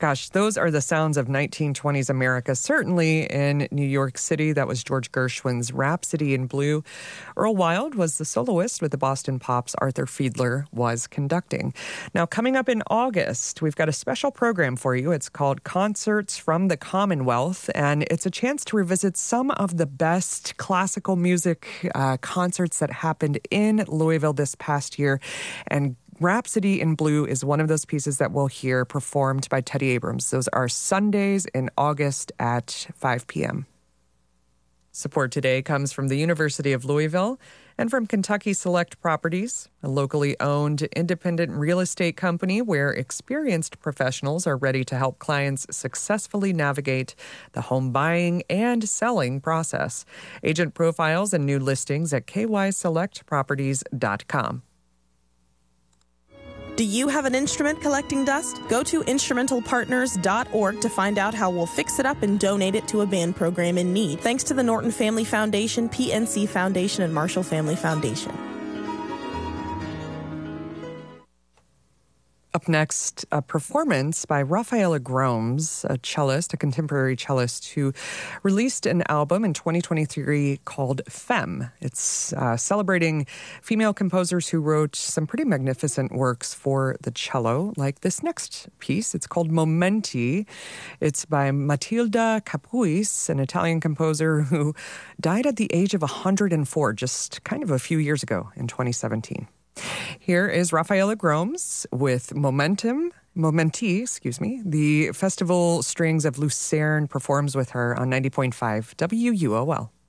Gosh, those are the sounds of 1920s America. Certainly in New York City, that was George Gershwin's Rhapsody in Blue. Earl Wild was the soloist with the Boston Pops. Arthur Fiedler was conducting. Now, coming up in August, we've got a special program for you. It's called Concerts from the Commonwealth, and it's a chance to revisit some of the best classical music concerts that happened in Louisville this past year. And Rhapsody in Blue is one of those pieces that we'll hear performed by Teddy Abrams. Those are Sundays in August at 5 p.m. Support today comes from the University of Louisville and from Kentucky Select Properties, a locally owned independent real estate company where experienced professionals are ready to help clients successfully navigate the home buying and selling process. Agent profiles and new listings at kyselectproperties.com. Do you have an instrument collecting dust? Go to instrumentalpartners.org to find out how we'll fix it up and donate it to a band program in need. Thanks to the Norton Family Foundation, PNC Foundation, and Marshall Family Foundation. Up next, a performance by Rafaela Gromes, a cellist, a contemporary cellist who released an album in 2023 called Femme. It's celebrating female composers who wrote some pretty magnificent works for the cello, like this next piece. It's called Momenti. It's by Matilda Capuis, an Italian composer who died at the age of 104, just kind of a few years ago in 2017. Here is Rafaela Gromes with Momenti. The Festival Strings of Lucerne performs with her on 90.5 WUOL.